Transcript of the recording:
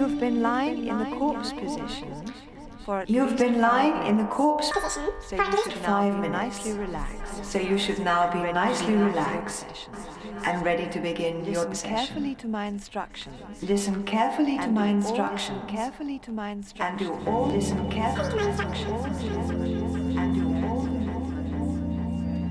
have been lying in the corpse position for at You've least been 5 lying in the minutes. corpse So you should now 5 be minutes. nicely relaxed. So you should now be Ready to nicely begin your relaxed session. and ready to begin your Listen carefully session. to my instructions. Listen carefully to And my do all- instructions. Listen carefully to my And instructions. do all listen carefully to my instructions. And do all